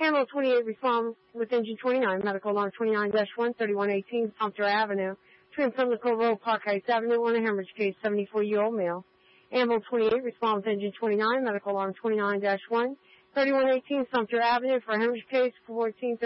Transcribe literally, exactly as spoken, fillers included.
Animal twenty-eight respond with engine twenty-nine, medical alarm twenty-nine dash one, thirty-one eighteen Sumter Avenue, Twin Pimlico Road, Park Heights Avenue, on a hemorrhage case, seventy-four-year-old male. Animal twenty-eight respond with engine twenty-nine, medical alarm twenty-nine dash one, thirty-one eighteen Sumter Avenue for a hemorrhage case, fourteen